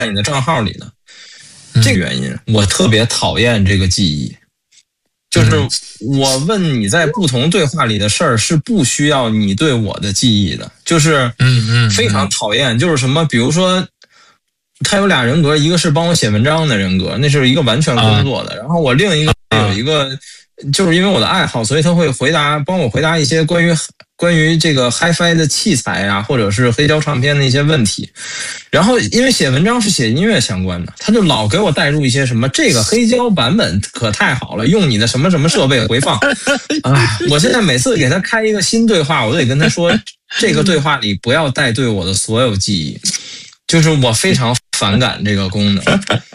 你的账号里的。这个原因，我特别讨厌这个记忆。就是我问你在不同对话里的事儿是不需要你对我的记忆的，就是非常讨厌。就是什么，比如说他有俩人格，一个是帮我写文章的人格，那是一个完全工作的，然后我另一个有一个就是因为我的爱好，所以他会帮我回答一些关于这个 HiFi 的器材啊，或者是黑胶唱片的一些问题。然后因为写文章是写音乐相关的，他就老给我带入一些什么这个黑胶版本可太好了，用你的什么什么设备回放啊！我现在每次给他开一个新对话，我都得跟他说，这个对话里不要带对我的所有记忆，就是我非常反感这个功能。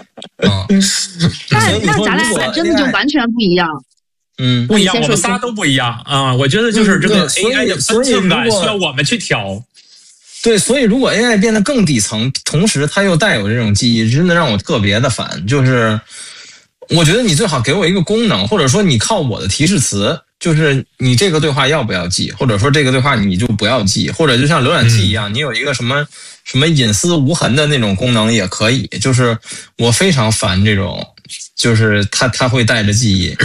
那咱俩真的就完全不一样。 不一样，我们仨都不一样啊！我觉得就是这个 AI 的分寸感需要我们去调。 对，所以如果 AI 变得更底层，同时它又带有这种记忆，真的让我特别的烦。就是我觉得你最好给我一个功能，或者说你靠我的提示词，就是你这个对话要不要记，或者说这个对话你就不要记，或者就像浏览器一样，你有一个什么隐私无痕的那种功能也可以。就是我非常烦这种，就是它会带着记忆。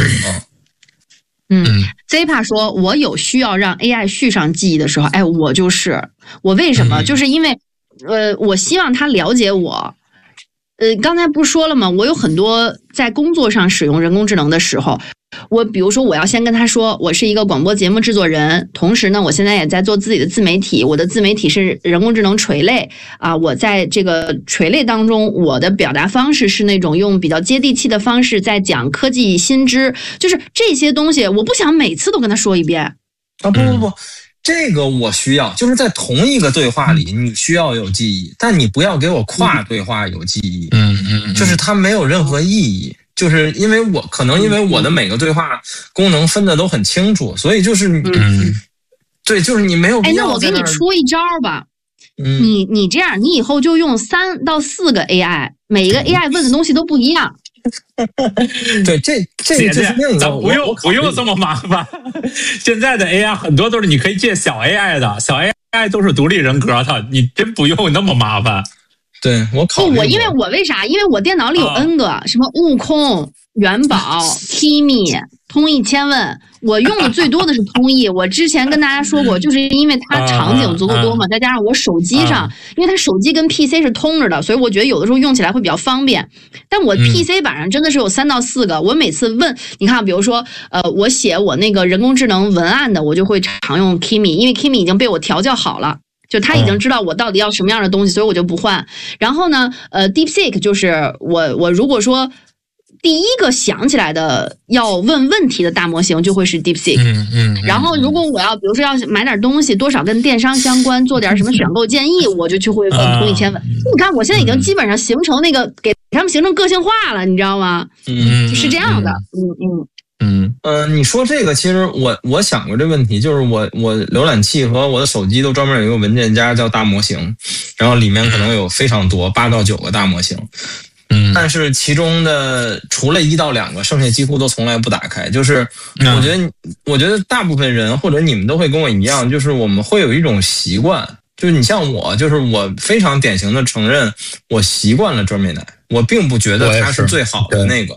Zipa 说，我有需要让 AI 续上记忆的时候，我为什么？就是因为，我希望他了解我。刚才不是说了吗？我有很多在工作上使用人工智能的时候，比如说我要先跟他说，我是一个广播节目制作人，同时呢，我现在也在做自己的自媒体，我的自媒体是人工智能垂类啊，我在这个垂类当中，我的表达方式是那种用比较接地气的方式在讲科技新知，就是这些东西，我不想每次都跟他说一遍啊，不。这个我需要，就是在同一个对话里，你需要有记忆，但你不要给我跨对话有记忆。就是它没有任何意义。就是因为我的每个对话功能分的都很清楚，所以就是对，就是你没有必要。 那我给你出一招吧。你这样，你以后就用3到4个 AI， 每一个 AI 问的东西都不一样。 对，这是另一个， 不用这么麻烦。现在的 AI 很多都是你可以借小 AI 的，小 AI 都是独立人格的，你真不用那么麻烦。 对，我考虑过。 因为我为啥？因为我电脑里有 N 个，什么悟空、元宝、Kimi、通义千问，我用的最多的是通义。我之前跟大家说过，就是因为它场景足够多嘛，再加上我手机上，因为它手机跟 PC 是通着的，所以我觉得有的时候用起来会比较方便。但我 PC 版上真的是有3到4个，我每次问，你看，比如说我写我那个人工智能文案的，我就会常用 Kimi， 因为 Kimi 已经被我调教好了。就他已经知道我到底要什么样的东西，所以我就不换。然后呢，DeepSeek 就是我如果说第一个想起来的要问问题的大模型就会是 DeepSeek。然后如果我要比如说要买点东西，多少跟电商相关，做点什么选购建议，我就去会问通义千问。你看我现在已经基本上形成那个给他们形成个性化了，你知道吗？是这样的。 你说这个，其实我想过这问题，就是我浏览器和我的手机都专门有一个文件夹叫大模型，然后里面可能有非常多8到9个大模型，但是其中的除了1到2个，剩下几乎都从来不打开。就是我觉得大部分人或者你们都会跟我一样，就是我们会有一种习惯，就是你像我，就是我非常典型的承认我习惯了Gemini，我并不觉得它是最好的那个。